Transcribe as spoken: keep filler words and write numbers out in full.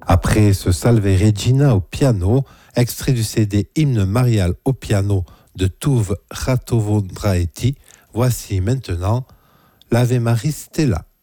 Après ce Salve Regina au piano, extrait du C D Hymne marial au piano de Tuve Ratovondraeti, voici maintenant l'Ave Marie Stella.